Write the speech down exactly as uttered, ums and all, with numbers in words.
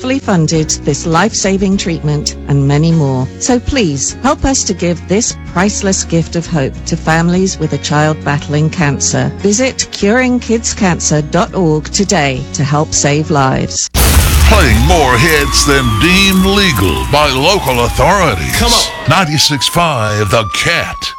successfully funded this life-saving treatment and many more. So please help us to give this priceless gift of hope to families with a child battling cancer. Visit curing kids cancer dot org today to help save lives. Playing more hits than deemed legal by local authorities. Come on. ninety-six point five The Cat.